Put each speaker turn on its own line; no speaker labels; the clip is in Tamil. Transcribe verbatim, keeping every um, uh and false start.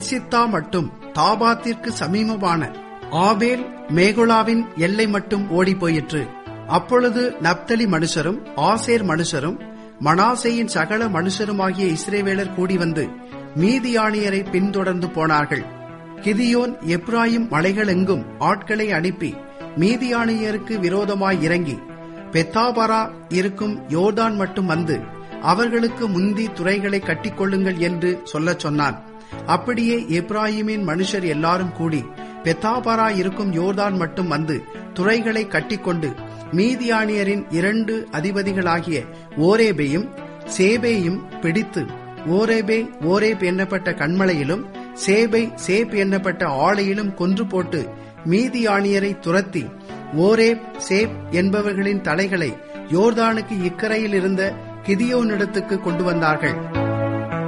மிசித்தா மட்டும் தாபாத்திற்கு சமீபமான ஆபேல் மேகுலாவின் எல்லை மட்டும் ஓடி போயிற்று. அப்பொழுது நப்தலி மனுஷரும் ஆசேர் மனுஷரும் மனாசேயின் சகல மனுஷருமாகிய இஸ்ரவேலர் கூடி வந்து மீதியானியரை பின்தொடர்ந்து போனார்கள். கிதியோன் எப்ராயிம் மலைகளெங்கும் ஆட்களை அனுப்பி மீதியானியருக்கு விரோதமாய் இறங்கி பெத்தாபரா இருக்கும் யோர்தான் மட்டும் வந்து அவர்களுக்கு முந்தி துறைகளை கட்டிக்கொள்ளுங்கள் என்று சொல்லச் சொன்னான். அப்படியே எப்ராயிமின் மனுஷர் எல்லாரும் கூடி பெத்தாபரா இருக்கும் யோர்தான் மட்டும் வந்து துறைகளை கட்டிக்கொண்டு மீதியானியரின் இரண்டு அதிபதிகளாகிய ஓரேபையும் சேபேயும் பிடித்து, ஓரேபே ஓரேப் எண்ணப்பட்ட கண்மலையிலும் சேபை சேப் எண்ணப்பட்ட ஆலையிலும் கொன்று போட்டு மீதியானியரை துரத்தி ஓரேப் சேப் என்பவர்களின் தலைகளை யோர்தானுக்கு இக்கரையில் இருந்த கிதியோனிடத்துக்கு கொண்டு வந்தார்கள்.